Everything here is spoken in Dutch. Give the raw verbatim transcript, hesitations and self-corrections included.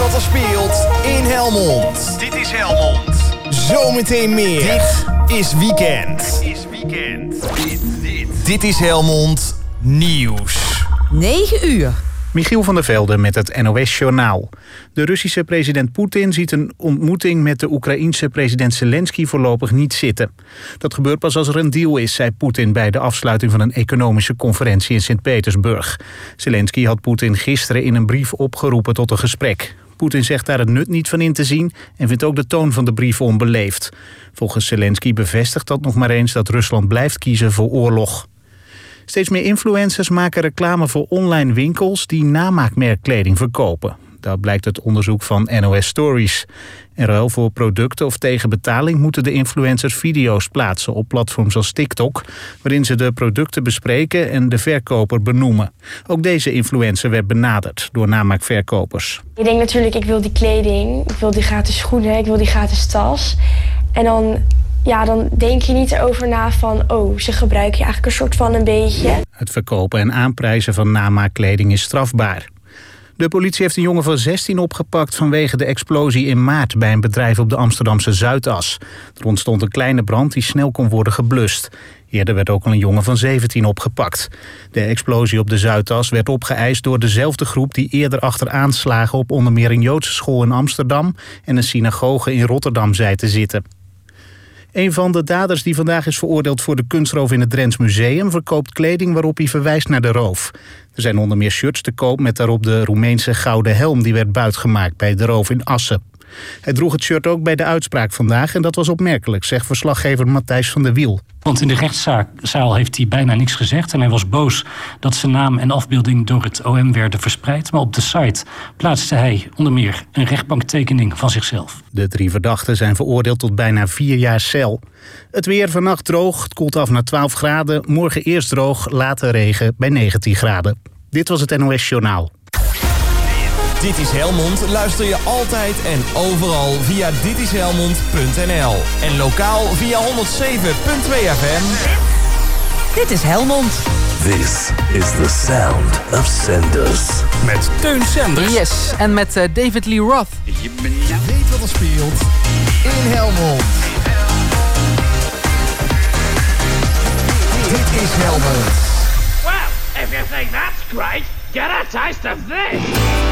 wat er speelt in Helmond. Dit is Helmond. Zometeen meer. Dit is Weekend. Dit is Weekend. Dit, dit. Dit is Helmond Nieuws. negen uur. Michiel van der Velde met het N O S-journaal. De Russische president Poetin ziet een ontmoeting met de Oekraïense president Zelensky voorlopig niet zitten. Dat gebeurt pas als er een deal is, zei Poetin bij de afsluiting van een economische conferentie in Sint-Petersburg. Zelensky had Poetin gisteren in een brief opgeroepen tot een gesprek. Poetin zegt daar het nut niet van in te zien en vindt ook de toon van de brief onbeleefd. Volgens Zelensky bevestigt dat nog maar eens dat Rusland blijft kiezen voor oorlog. Steeds meer influencers maken reclame voor online winkels die namaakmerkkleding verkopen. Dat blijkt uit onderzoek van N O S Stories. In ruil voor producten of tegen betaling moeten de influencers video's plaatsen op platforms als TikTok, waarin ze de producten bespreken en de verkoper benoemen. Ook deze influencer werd benaderd door namaakverkopers. Ik denk natuurlijk, ik wil die kleding, ik wil die gratis schoenen, ik wil die gratis tas. En dan... Ja, dan denk je niet erover na van, oh, ze gebruiken je eigenlijk een soort van een beetje. Het verkopen en aanprijzen van namaakkleding is strafbaar. De politie heeft een jongen van zestien opgepakt vanwege de explosie in maart bij een bedrijf op de Amsterdamse Zuidas. Er ontstond een kleine brand die snel kon worden geblust. Eerder werd ook al een jongen van zeventien opgepakt. De explosie op de Zuidas werd opgeëist door dezelfde groep die eerder achter aanslagen op onder meer een Joodse school in Amsterdam en een synagoge in Rotterdam zei te zitten. Een van de daders die vandaag is veroordeeld voor de kunstroof in het Drents Museum verkoopt kleding waarop hij verwijst naar de roof. Er zijn onder meer shirts te koop met daarop de Roemeense gouden helm die werd buitgemaakt bij de roof in Assen. Hij droeg het shirt ook bij de uitspraak vandaag en dat was opmerkelijk, zegt verslaggever Matthijs van der Wiel. Want in de rechtszaal heeft hij bijna niks gezegd en hij was boos dat zijn naam en afbeelding door het O M werden verspreid. Maar op de site plaatste hij onder meer een rechtbanktekening van zichzelf. De drie verdachten zijn veroordeeld tot bijna vier jaar cel. Het weer vannacht droog, het koelt af naar twaalf graden. Morgen eerst droog, later regen bij negentien graden. Dit was het N O S-journaal. Dit is Helmond. Luister je altijd en overal via ditishelmond punt n l. En lokaal via honderd zeven punt twee F M. Dit is Helmond. This is the sound of Sanders. Met Teun Sanders. Yes, en met uh, David Lee Roth. Je weet wat er speelt in Helmond. Dit is Helmond. Well, if you think that's great, get a taste of this.